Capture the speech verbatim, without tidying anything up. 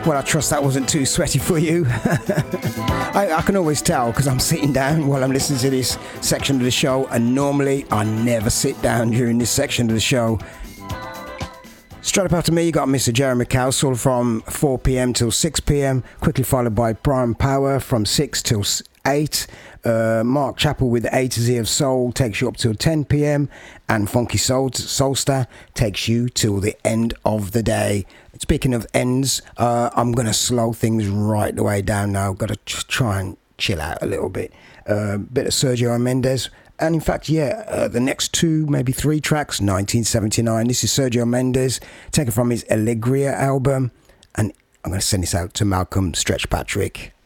Well, I trust that wasn't too sweaty for you. I, I can always tell because I'm sitting down while I'm listening to this section of the show, and normally I never sit down during this section of the show. Straight up after me, you got Mister Jeremy Cowsill from four p.m. till six p.m, quickly followed by Prime Power from six till eight. Uh, Mark Chappell with A to Z of Soul takes you up till ten p.m, and Funky Soul Soulstar takes you till the end of the day. Speaking of ends, uh, I'm going to slow things right the way down now. Got to ch- try and chill out a little bit. A uh, bit of Sergio Mendes. And in fact, yeah, uh, the next two, maybe three tracks, nineteen seventy-nine. This is Sergio Mendes, taken from his Alegria album. And I'm going to send this out to Malcolm Stretch Patrick.